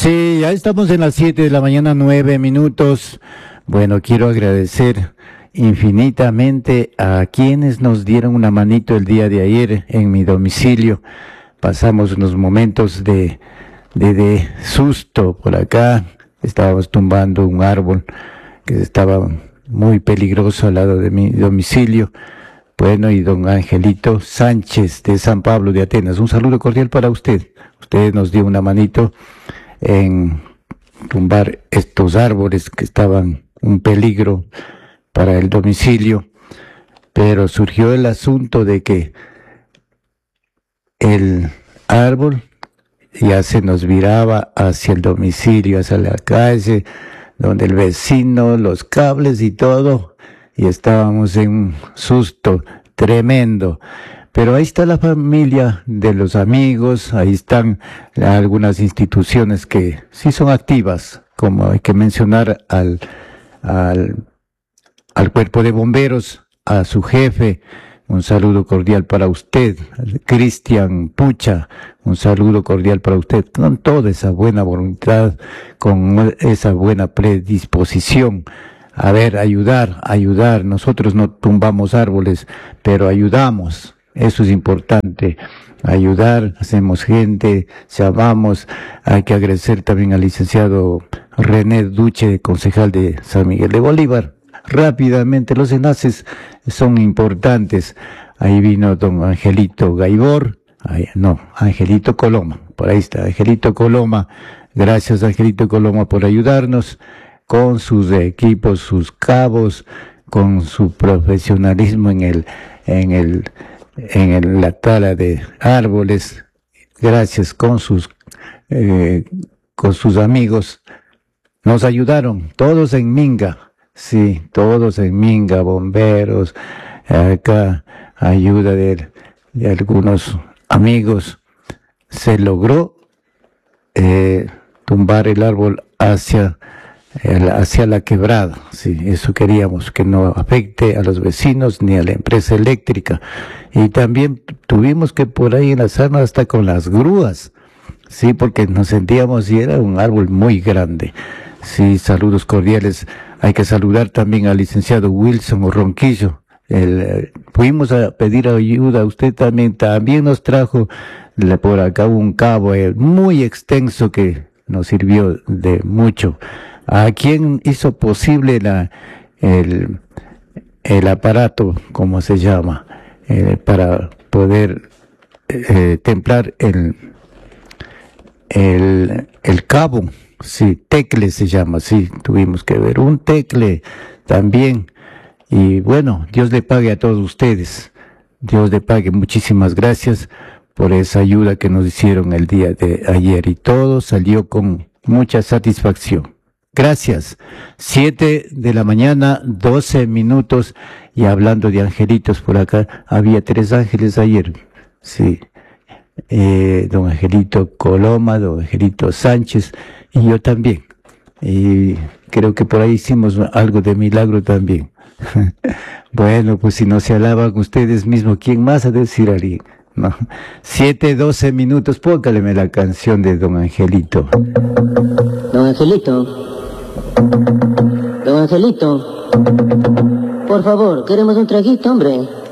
Sí, ya estamos en las 7 de la mañana, 9 minutos. Bueno, quiero agradecer infinitamente a quienes nos dieron una manito el día de ayer en mi domicilio. Pasamos unos momentos de susto por acá. Estábamos tumbando un árbol que estaba muy peligroso al lado de mi domicilio. Bueno, y don Angelito Sánchez de San Pablo de Atenas, un saludo cordial para usted. Usted nos dio una manito en tumbar estos árboles que estaban un peligro para el domicilio, pero surgió el asunto de que el árbol ya se nos viraba hacia el domicilio, hacia la calle, donde el vecino, los cables y todo, y estábamos en un susto tremendo. Pero ahí está la familia de los amigos, ahí están algunas instituciones que sí son activas, como hay que mencionar al cuerpo de bomberos, a su jefe, un saludo cordial para usted, Cristian Pucha, un saludo cordial para usted, con toda esa buena voluntad, con esa buena predisposición. A ver, ayudar, nosotros no tumbamos árboles, pero ayudamos. Eso es importante, ayudar, hacemos gente, llamamos. Hay que agradecer también al licenciado René Duche, concejal de San Miguel de Bolívar. Rápidamente, los enlaces son importantes. Ahí vino don Angelito Gaibor, Angelito Coloma, por ahí está, Angelito Coloma. Gracias, Angelito Coloma, por ayudarnos con sus equipos, sus cabos, con su profesionalismo en la tala de árboles. Gracias, con sus amigos. Nos ayudaron, todos en Minga. Sí, todos en Minga, bomberos, acá, ayuda de algunos amigos. Se logró tumbar el árbol hacia la quebrada. Sí, eso queríamos, que no afecte a los vecinos ni a la empresa eléctrica. Y también tuvimos que por ahí enlazarnos hasta con las grúas, sí, porque nos sentíamos y era un árbol muy grande. Sí, saludos cordiales. Hay que saludar también al licenciado Wilson Ronquillo. Fuimos a pedir ayuda, usted también nos trajo por acá un cabo muy extenso que nos sirvió de mucho. ¿A quién hizo posible el aparato, como se llama, para poder templar el cabo? Sí, tecle se llama, sí, tuvimos que ver un tecle también. Y bueno, Dios le pague a todos ustedes. Dios le pague. Muchísimas gracias por esa ayuda que nos hicieron el día de ayer. Y todo salió con mucha satisfacción. Gracias. 7 de la mañana, 12 minutos. Y hablando de angelitos por acá, había 3 ángeles ayer. Sí. Don Angelito Coloma, don Angelito Sánchez y yo también. Y creo que por ahí hicimos algo de milagro también. Bueno, pues si no se alaban ustedes mismos, ¿quién más a decir alguien? No. 7:12 minutos, póngale la canción de don Angelito. Don Angelito. Don Angelito. Por favor, queremos un traguito, hombre.